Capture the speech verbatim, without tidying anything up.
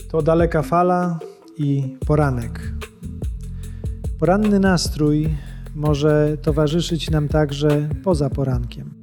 To daleka fala i poranek. Poranny nastrój może towarzyszyć nam także poza porankiem.